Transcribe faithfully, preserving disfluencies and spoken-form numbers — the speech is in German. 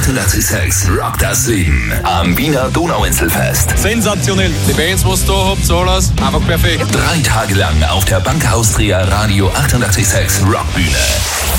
achtundachtzig Komma sechs Rock das Leben am Wiener Donauinselfest. Sensationell. Die Bands, was ihr da habt, so alles, einfach perfekt. Drei Tage lang auf der Bank Austria Radio achtundachtzig Komma sechs Rockbühne.